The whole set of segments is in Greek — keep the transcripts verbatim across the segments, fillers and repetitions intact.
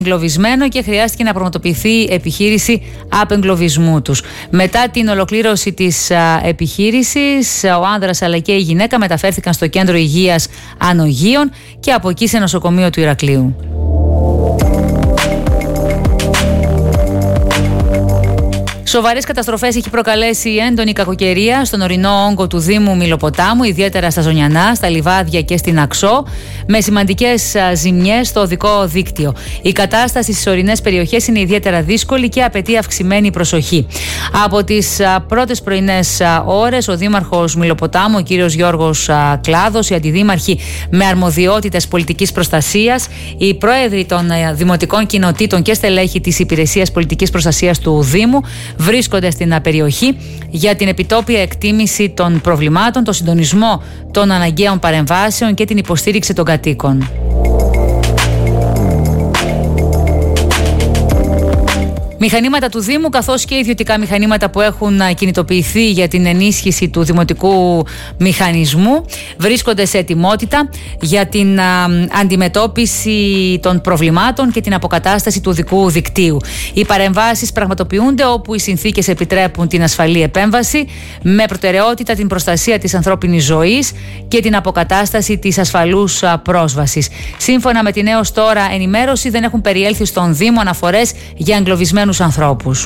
εγκλωβισμένο και χρειάστηκε να πραγματοποιηθεί επιχείρηση απεγκλωβισμού τους. Μετά την ολοκλήρωση της α, επιχείρησης, ο άνδρας αλλά και η γυναίκα μεταφέρθηκαν στο κέντρο υγείας Ανογείων και από εκεί σε νοσοκομείο του Ηρακλείου. Σοβαρές καταστροφές έχει προκαλέσει η έντονη κακοκαιρία στον ορεινό όγκο του Δήμου Μηλοποτάμου, ιδιαίτερα στα Ζωνιανά, στα Λιβάδια και στην Αξό, με σημαντικές ζημιές στο οδικό δίκτυο. Η κατάσταση στις ορεινές περιοχές είναι ιδιαίτερα δύσκολη και απαιτεί αυξημένη προσοχή. Από τις πρώτες πρωινές ώρες, ο Δήμαρχος Μηλοποτάμου, ο κύριος Γιώργος Κλάδος, οι αντιδήμαρχοι με αρμοδιότητες πολιτικής προστασίας, οι πρόεδροι των δημοτικών κοινοτήτων και στελέχη της Υπηρεσίας Πολιτικής Προστασίας του Δήμου βρίσκονται στην περιοχή για την επιτόπια εκτίμηση των προβλημάτων, το συντονισμό των αναγκαίων παρεμβάσεων και την υποστήριξη των κατοίκων. Μηχανήματα του Δήμου καθώς και ιδιωτικά μηχανήματα που έχουν κινητοποιηθεί για την ενίσχυση του δημοτικού μηχανισμού βρίσκονται σε ετοιμότητα για την α, αντιμετώπιση των προβλημάτων και την αποκατάσταση του οδικού δικτύου. Οι παρεμβάσεις πραγματοποιούνται όπου οι συνθήκες επιτρέπουν την ασφαλή επέμβαση, με προτεραιότητα την προστασία της ανθρώπινης ζωής και την αποκατάσταση της ασφαλούς α, πρόσβασης. Σύμφωνα με την έως τώρα ενημέρωση, δεν έχουν περιέλθει στον Δήμο αναφορές για εγκλωβισμένους ανθρώπους.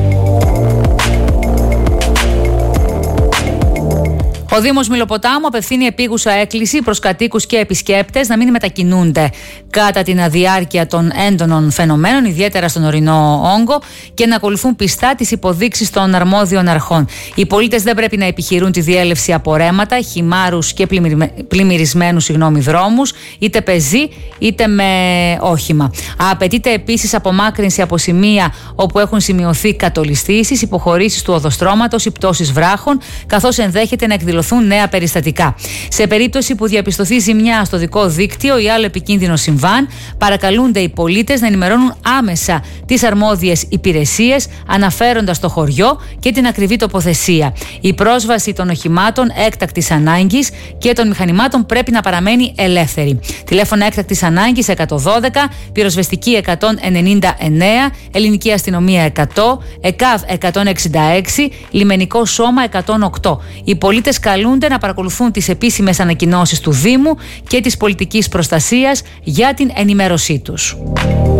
Ο Δήμος Μηλοποτάμου απευθύνει επίγουσα έκκληση προς κατοίκους και επισκέπτες να μην μετακινούνται κατά την διάρκεια των έντονων φαινομένων, ιδιαίτερα στον ορεινό όγκο, και να ακολουθούν πιστά τις υποδείξεις των αρμόδιων αρχών. Οι πολίτες δεν πρέπει να επιχειρούν τη διέλευση από ρέματα, χυμάρους και πλημμυρισμένους συγγνώμη, δρόμους, είτε πεζοί είτε με όχημα. Απαιτείται επίσης απομάκρυνση από σημεία όπου έχουν σημειωθεί κατολιστήσεις, υποχωρήσεις του οδοστρώματος ή πτώσεις βράχων, καθώς ενδέχεται να εκδηλωθούν νέα περιστατικά. Σε περίπτωση που διαπιστωθεί ζημιά στο δικό δίκτυο ή άλλο επικίνδυνο συμβάν, παρακαλούνται οι πολίτες να ενημερώνουν άμεσα τις αρμόδιες υπηρεσίες, αναφέροντας το χωριό και την ακριβή τοποθεσία. Η πρόσβαση των οχημάτων έκτακτης ανάγκης και των μηχανημάτων πρέπει να παραμένει ελεύθερη. Τηλέφωνα έκτακτης ανάγκης εκατόν δώδεκα, πυροσβεστική εκατόν ενενήντα εννέα, ελληνική αστυνομία εκατό, ΕΚΑΒ εκατόν εξήντα έξι, λιμενικό σώμα εκατόν οκτώ. Οι πολίτες καλούνται να παρακολουθούν τις επίσημες ανακοινώσεις του Δήμου και της πολιτικής προστασίας για την ενημέρωσή τους.